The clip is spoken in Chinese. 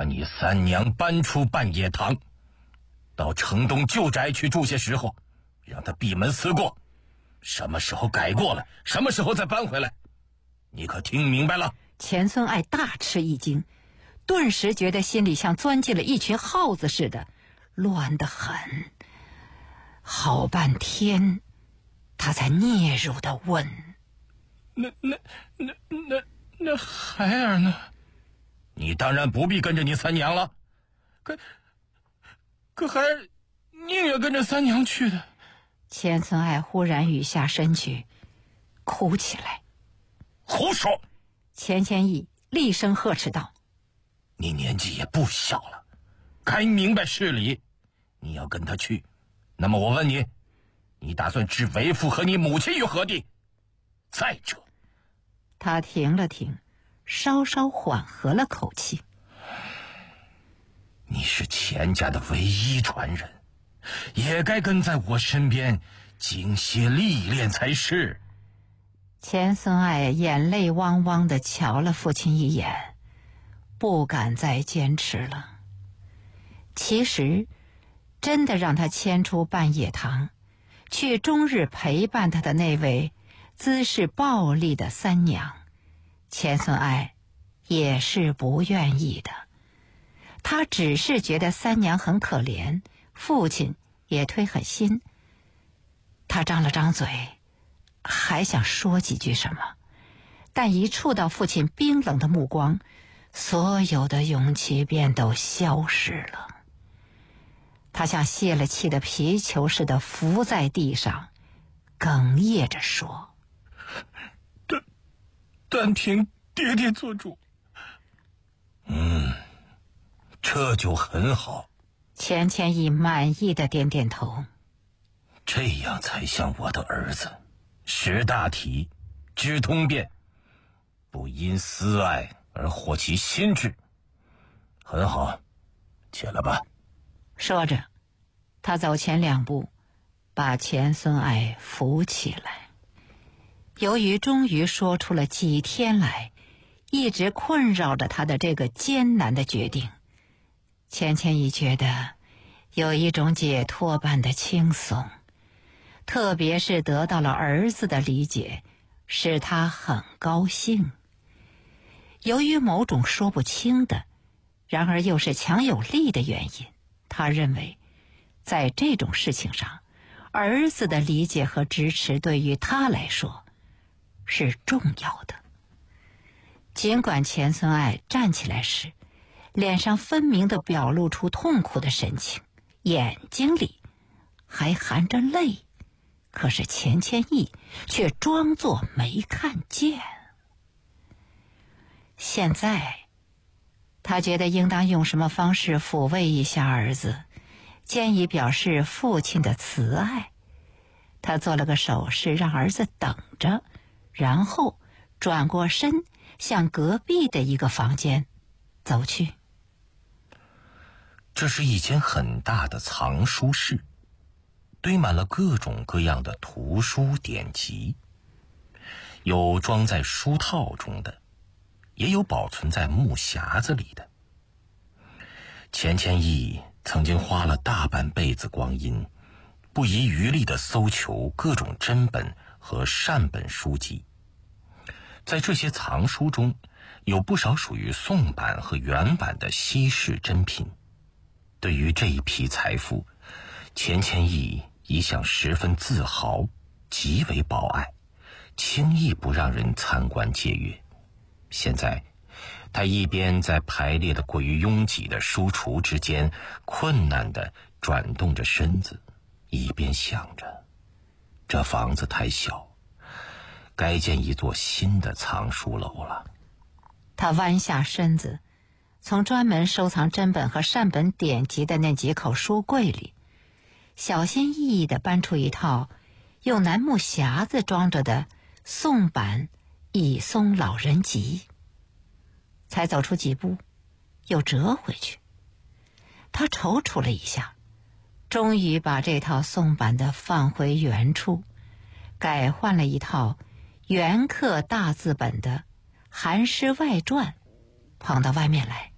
你三娘搬出半野堂，到城东旧宅去住些时候，让她闭门思过，什么时候改过了，什么时候再搬回来，你可听明白了？ 钱孙爱大吃一惊，顿时觉得心里像钻进了一群耗子似的，乱得很。好半天，他才嗫嚅地问：“ 那孩儿呢？”“你当然不必跟着你三娘了，可孩儿宁愿跟着三娘去的。” 钱孙爱忽然俯下身去，哭起来。 “胡说！” 钱谦益厉声呵斥道：“ 你年纪也不小了，该明白事理。你要跟他去，那么我问你，你打算置为父和你母亲于何地？再者……” 他停了停，稍稍缓和了口气：“ 你是钱家的唯一传人，也该跟在我身边经些历练才是。” 钱孙爱眼泪汪汪地瞧了父亲一眼，不敢再坚持了。其实真的让他迁出半野堂，去终日陪伴他的那位姿势暴戾的三娘，钱孙爱也是不愿意的。他只是觉得三娘很可怜，父亲也忒狠心。他张了张嘴，还想说几句什么，但一触到父亲冰冷的目光，所有的勇气便都消失了。他像泄了气的皮球似的伏在地上，哽咽着说：“ 但听爹爹做主。”“这就很好。” 钱谦益满意的点点头。 “这样才像我的儿子，识大体，知通变，不因私爱而惑其心智，很好，起来吧。” 说着，他走前2步，把钱孙爱扶起来。由于终于说出了几天来一直困扰着他的这个艰难的决定，钱谦益觉得有一种解脱般的轻松，特别是得到了儿子的理解，使他很高兴。由于某种说不清的，然而又是强有力的原因，他认为在这种事情上，儿子的理解和支持对于他来说是重要的。尽管钱孙爱站起来时，脸上分明地表露出痛苦的神情，眼睛里还含着泪，可是钱谦益却装作没看见。现在他觉得应当用什么方式抚慰一下儿子，兼以表示父亲的慈爱。他做了个手势让儿子等着，然后转过身向隔壁的一个房间走去。 这是一间很大的藏书室，堆满了各种各样的图书典籍，有装在书套中的，也有保存在木匣子里的。钱谦益曾经花了大半辈子光阴，不遗余力地搜求各种真本和善本书籍。在这些藏书中，有不少属于宋版和原版的稀世珍品。对于这一批财富，钱谦益一向十分自豪，极为保爱，轻易不让人参观借阅。现在他一边在排列的过于拥挤的书橱之间困难地转动着身子，一边想着，这房子太小，该建一座新的藏书楼了。 他弯下身子，从专门收藏真本和善本典籍的那几口书柜里，小心翼翼地搬出一套用楠木匣子装着的宋版以松老人集。才走出几步，又折回去。他踌躇了一下，终于把这套宋版的放回原处，改换了一套原刻大字本的《韩诗外传》，捧到外面来。